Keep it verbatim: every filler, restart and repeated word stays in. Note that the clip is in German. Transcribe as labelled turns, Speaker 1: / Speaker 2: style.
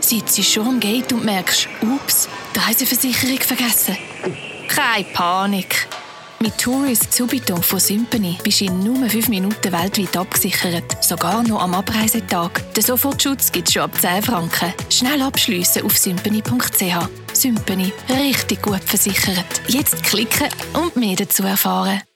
Speaker 1: sitzt schon am Gate und merkst, ups, die Reiseversicherung vergessen. Keine Panik. Mit Tourist Subito von Sympany bist du in nur fünf Minuten weltweit abgesichert. Sogar noch am Abreisetag. Den Sofortschutz gibt es schon ab zehn Franken. Schnell abschliessen auf sympany punkt c h. Sympany. Richtig gut versichert. Jetzt klicken und mehr dazu erfahren.